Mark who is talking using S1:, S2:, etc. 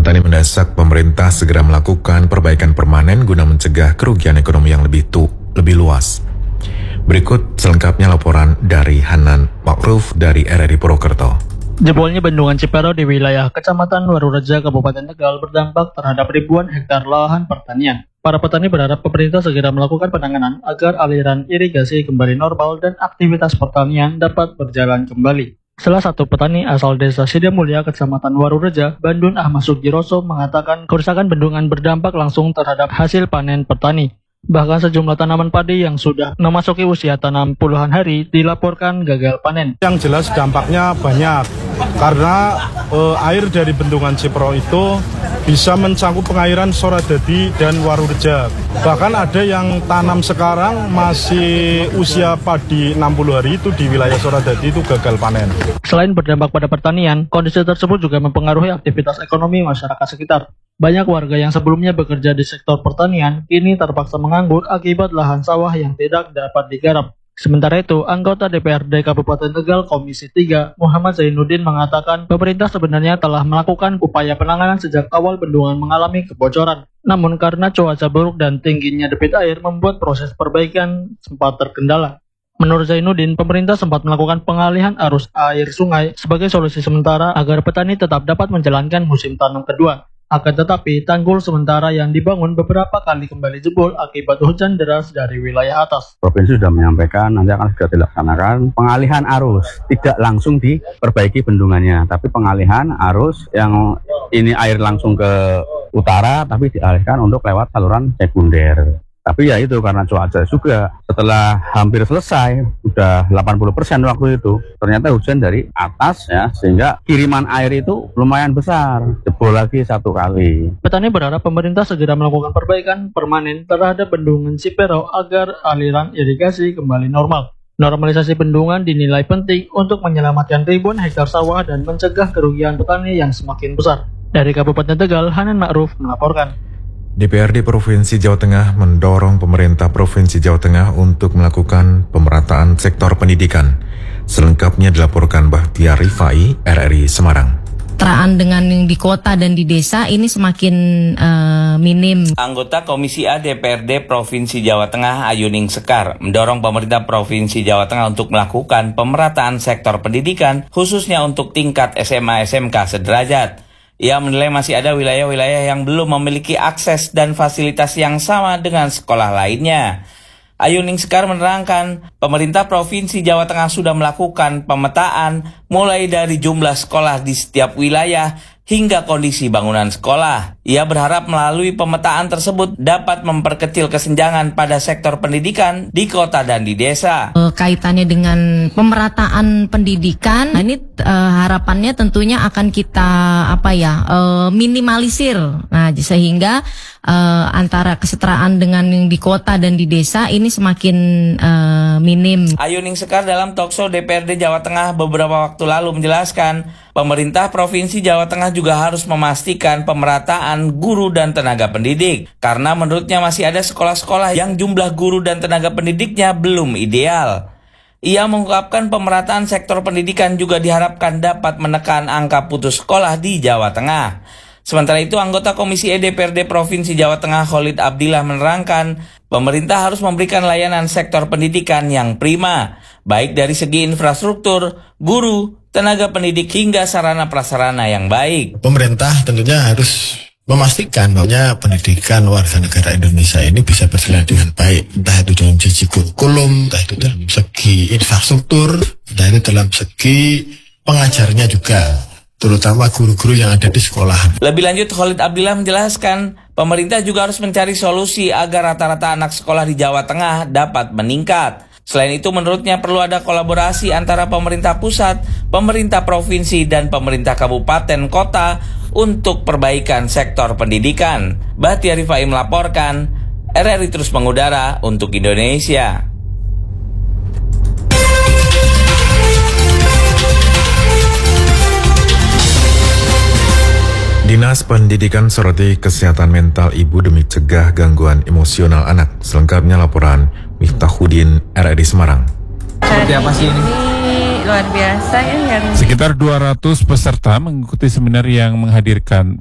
S1: Petani mendesak pemerintah segera melakukan perbaikan permanen guna mencegah kerugian ekonomi yang lebih luas. Berikut selengkapnya laporan dari Hanan Ma'ruf dari RRI Purwokerto.
S2: Jebolnya bendungan Cipero di wilayah Kecamatan Warureja, Kabupaten Tegal berdampak terhadap ribuan hektar lahan pertanian. Para petani berharap pemerintah segera melakukan penanganan agar aliran irigasi kembali normal dan aktivitas pertanian dapat berjalan kembali. Salah satu petani asal desa Sidamulya, Kecamatan Warureja, Bandun Ahmad Sugiroso mengatakan kerusakan bendungan berdampak langsung terhadap hasil panen petani. Bahkan sejumlah tanaman padi yang sudah memasuki usia tanam puluhan hari dilaporkan gagal panen.
S3: Yang jelas dampaknya banyak karena air dari bendungan Cipero itu bisa mencakup pengairan Soradadi dan Warureja. Bahkan ada yang tanam sekarang masih usia padi 60 hari itu di wilayah Soradadi itu gagal panen.
S2: Selain berdampak pada pertanian, kondisi tersebut juga mempengaruhi aktivitas ekonomi masyarakat sekitar. Banyak warga yang sebelumnya bekerja di sektor pertanian kini terpaksa menganggur akibat lahan sawah yang tidak dapat digarap. Sementara itu, anggota DPRD Kabupaten Tegal Komisi 3, Muhammad Zainuddin mengatakan pemerintah sebenarnya telah melakukan upaya penanganan sejak awal bendungan mengalami kebocoran. Namun karena cuaca buruk dan tingginya debit air membuat proses perbaikan sempat terkendala. Menurut Zainuddin, pemerintah sempat melakukan pengalihan arus air sungai sebagai solusi sementara agar petani tetap dapat menjalankan musim tanam kedua. Akan tetapi, tanggul sementara yang dibangun beberapa kali kembali jebol akibat hujan deras dari wilayah atas.
S4: Provinsi sudah menyampaikan nanti akan segera dilaksanakan pengalihan arus, tidak langsung diperbaiki bendungannya, tapi pengalihan arus yang ini air langsung ke utara, tapi dialihkan untuk lewat saluran sekunder. Tapi ya itu karena cuaca juga, setelah hampir selesai, udah 80% waktu itu, ternyata hujan dari atas ya, sehingga kiriman air itu lumayan besar, jebol lagi satu kali.
S2: Petani berharap pemerintah segera melakukan perbaikan permanen terhadap bendungan Cipero agar aliran irigasi kembali normal. Normalisasi bendungan dinilai penting untuk menyelamatkan ribuan hektar sawah dan mencegah kerugian petani yang semakin besar. Dari Kabupaten Tegal, Hanan Ma'ruf melaporkan.
S1: DPRD Provinsi Jawa Tengah mendorong pemerintah Provinsi Jawa Tengah untuk melakukan pemerataan sektor pendidikan. Selengkapnya dilaporkan Bahtiar Rifai, RRI Semarang.
S5: Kesetaraan dengan yang di kota dan di desa ini semakin minim.
S6: Anggota Komisi A DPRD Provinsi Jawa Tengah Ayuning Sekar mendorong pemerintah Provinsi Jawa Tengah untuk melakukan pemerataan sektor pendidikan khususnya untuk tingkat SMA SMK sederajat. Ia menilai masih ada wilayah-wilayah yang belum memiliki akses dan fasilitas yang sama dengan sekolah lainnya. Ayuning Sekar menerangkan, pemerintah Provinsi Jawa Tengah sudah melakukan pemetaan mulai dari jumlah sekolah di setiap wilayah hingga kondisi bangunan sekolah. Ia berharap melalui pemetaan tersebut dapat memperkecil kesenjangan pada sektor pendidikan di kota dan di desa.
S5: Kaitannya dengan pemerataan pendidikan, ini harapannya tentunya akan kita minimalisir. Nah, sehingga antara kesetaraan dengan yang di kota dan di desa ini semakin minim.
S6: Ayuning Sekar dalam talkshow DPRD Jawa Tengah beberapa waktu lalu menjelaskan, pemerintah Provinsi Jawa Tengah juga harus memastikan pemerataan guru dan tenaga pendidik. Karena menurutnya masih ada sekolah-sekolah yang jumlah guru dan tenaga pendidiknya belum ideal. Ia mengungkapkan pemerataan sektor pendidikan juga diharapkan dapat menekan angka putus sekolah di Jawa Tengah. Sementara itu, anggota Komisi E DPRD Provinsi Jawa Tengah Khalid Abdillah menerangkan, pemerintah harus memberikan layanan sektor pendidikan yang prima, baik dari segi infrastruktur, guru, tenaga pendidik hingga sarana-prasarana yang baik.
S7: Pemerintah tentunya harus memastikan bahwa pendidikan warga negara Indonesia ini bisa berjalan dengan baik, entah itu dalam segi kurikulum, entah itu dalam segi infrastruktur, entah itu dalam segi pengajarnya juga, terutama guru-guru yang ada di sekolah.
S6: Lebih lanjut, Khalid Abdillah menjelaskan, pemerintah juga harus mencari solusi agar rata-rata anak sekolah di Jawa Tengah dapat meningkat. Selain itu, menurutnya perlu ada kolaborasi antara pemerintah pusat, pemerintah provinsi, dan pemerintah kabupaten kota untuk perbaikan sektor pendidikan. Bahtiar Rifai melaporkan, RRI terus mengudara untuk Indonesia.
S1: Dinas Pendidikan soroti kesehatan mental ibu demi cegah gangguan emosional anak. Selengkapnya laporan Miftahudin, RRI Semarang.
S8: Seperti apa sih ini?
S9: Luar biasa ya yang
S8: sekitar 200 peserta mengikuti seminar yang menghadirkan